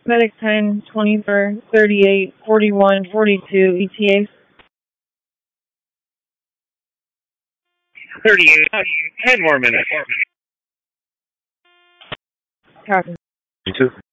Medic 10, 24, 38, 41, 42, ETA. 38, 10 more minutes. Copy. You too.